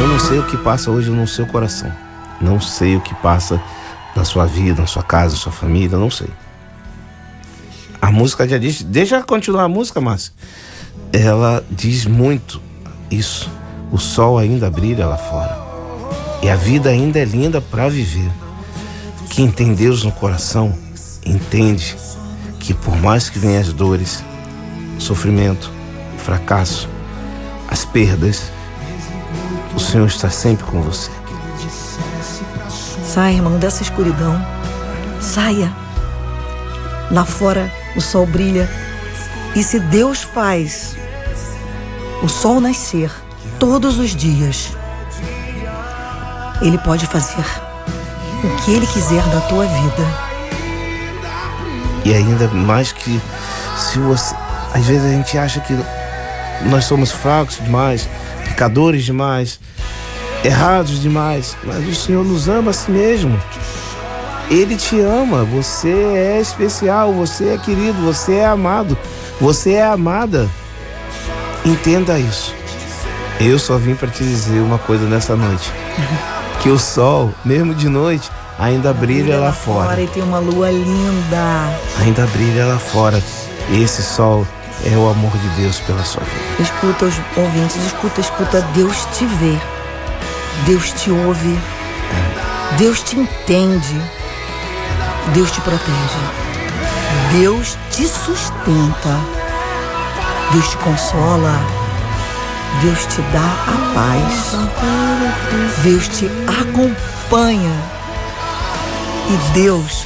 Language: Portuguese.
Eu não sei o que passa hoje no seu coração. Não sei o que passa na sua vida, na sua casa, na sua família, não sei. A música já diz... Deixa eu continuar a música, Márcia. Ela diz muito isso. O sol ainda brilha lá fora. E a vida ainda é linda para viver. Quem tem Deus no coração entende que por mais que venham as dores, o sofrimento, o fracasso, as perdas, o Senhor está sempre com você. Saia, irmão, dessa escuridão. Saia. Lá fora o sol brilha. E se Deus faz o sol nascer todos os dias, Ele pode fazer o que Ele quiser da tua vida. E ainda mais que se você... Às vezes a gente acha que nós somos fracos demais, pecadores demais, errados demais, mas o Senhor nos ama a si mesmo. Ele te ama, você é especial, você é querido, você é amado, você é amada. Entenda isso. Eu só vim para te dizer uma coisa nessa noite. Que o sol, mesmo de noite, ainda brilha lá fora. E tem uma lua linda. Ainda brilha lá fora. Esse sol é o amor de Deus pela sua vida. Escuta os ouvintes, escuta. Deus te vê. Deus te ouve. Deus te entende. Deus te protege. Deus te sustenta. Deus te consola. Deus te dá a paz. Deus te acompanha. E Deus